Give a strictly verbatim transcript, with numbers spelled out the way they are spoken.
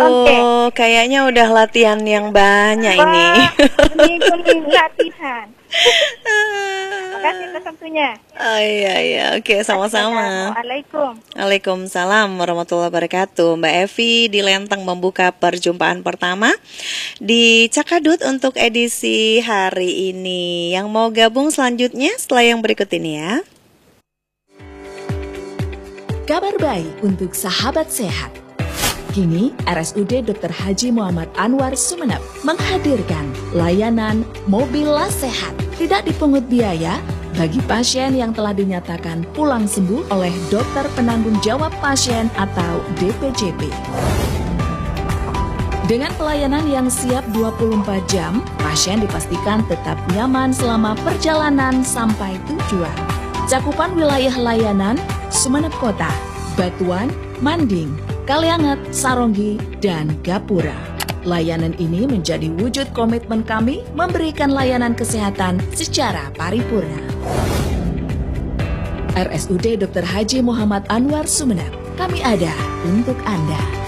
Aduh, kayaknya udah latihan yang banyak ini. Minggu-minggu latihan. Makasih atas waktunya. Oh iya iya, oke sama-sama. Assalamualaikum. Waalaikumsalam warahmatullahi wabarakatuh. Mbak Evi di Lenteng membuka perjumpaan pertama di Cakadut untuk edisi hari ini. Yang mau gabung selanjutnya setelah yang berikut ini ya. Kabar baik untuk sahabat sehat. Kini R S U D Dokter Haji Muhammad Anwar Sumeneb menghadirkan layanan Mobil Las Sehat. Tidak dipungut biaya bagi pasien yang telah dinyatakan pulang sembuh oleh dokter penanggung jawab pasien atau D P J P. Dengan pelayanan yang siap dua puluh empat jam, pasien dipastikan tetap nyaman selama perjalanan sampai tujuan. Cakupan wilayah layanan Sumeneb Kota, Batuan, Manding, Kalianget, Saronggi, dan Gapura. Layanan ini menjadi wujud komitmen kami memberikan layanan kesehatan secara paripurna. R S U D Dokter Haji Muhammad Anwar Sumeneb, kami ada untuk Anda.